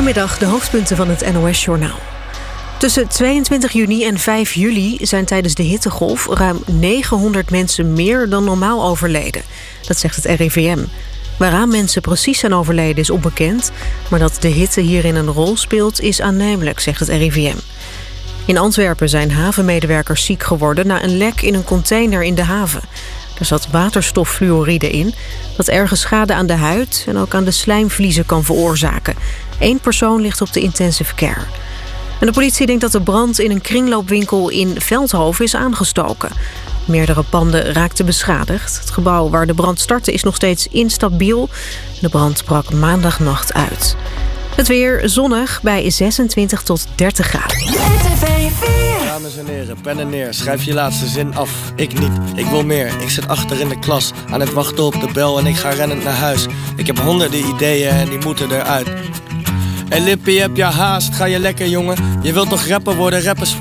Goedemiddag, de hoofdpunten van het NOS-journaal. Tussen 22 juni en 5 juli zijn tijdens de hittegolf ruim 900 mensen meer dan normaal overleden. Dat zegt het RIVM. Waaraan mensen precies zijn overleden is onbekend, maar dat de hitte hierin een rol speelt is aannemelijk, zegt het RIVM. In Antwerpen zijn havenmedewerkers ziek geworden na een lek in een container in de haven. Er zat waterstoffluoride in, dat erge schade aan de huid en ook aan de slijmvliezen kan veroorzaken. 1 persoon ligt op de intensive care. En de politie denkt dat de brand in een kringloopwinkel in Veldhoven is aangestoken. Meerdere panden raakten beschadigd. Het gebouw waar de brand startte is nog steeds instabiel. De brand brak maandagnacht uit. Het weer zonnig bij 26 tot 30 graden. Dames en heren, pennen neer, schrijf je laatste zin af. Ik niet, ik wil meer. Ik zit achter in de klas, aan het wachten op de bel en ik ga rennend naar huis. Ik heb honderden ideeën en die moeten eruit. Hey Lippie, heb je haast? Ga je lekker, jongen? Je wilt toch rapper worden, rappers voor